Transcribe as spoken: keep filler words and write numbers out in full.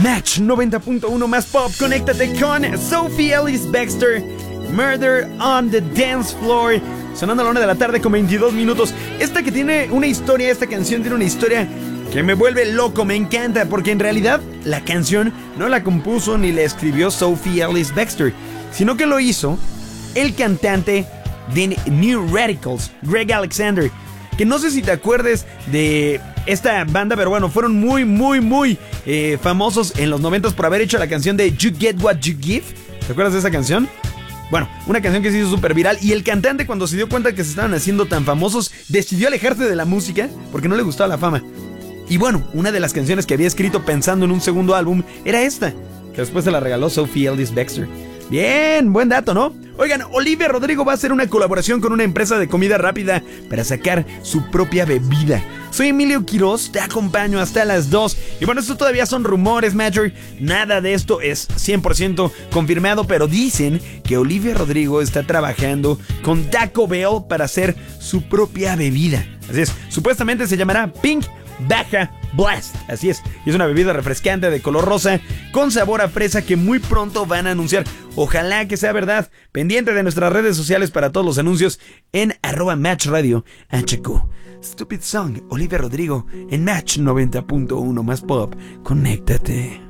Match noventa punto uno más pop. Conéctate con Sophie Ellis Bextor, Murder on the Dance Floor. Sonando a la una de la tarde con veintidós minutos. Esta que tiene una historia, esta canción tiene una historia que me vuelve loco, me encanta. Porque en realidad la canción no la compuso ni la escribió Sophie Ellis Bextor, sino que lo hizo el cantante de New Radicals, Greg Alexander. Que no sé si te acuerdes de esta banda, pero bueno, fueron muy, muy, muy eh, famosos en los noventas por haber hecho la canción de You Get What You Give. ¿Te acuerdas de esa canción? Bueno, una canción que se hizo súper viral. Y el cantante, cuando se dio cuenta que se estaban haciendo tan famosos, decidió alejarse de la música porque no le gustaba la fama. Y bueno, una de las canciones que había escrito pensando en un segundo álbum era esta, que después se la regaló Sophie Ellis Bextor. Bien, buen dato, ¿no? Oigan, Olivia Rodrigo va a hacer una colaboración con una empresa de comida rápida para sacar su propia bebida. Soy Emilio Quiroz, te acompaño hasta las dos. Y bueno, esto todavía son rumores, Major. Nada de esto es cien por ciento confirmado, pero dicen que Olivia Rodrigo está trabajando con Taco Bell para hacer su propia bebida. Así es, supuestamente se llamará Pink Baja Blast, así es, y es una bebida refrescante de color rosa con sabor a fresa que muy pronto van a anunciar. Ojalá que sea verdad. Pendiente de nuestras redes sociales para todos los anuncios en arroba Match Radio H Q. Stupid Song, Olivia Rodrigo en Match noventa punto uno más pop. Conéctate.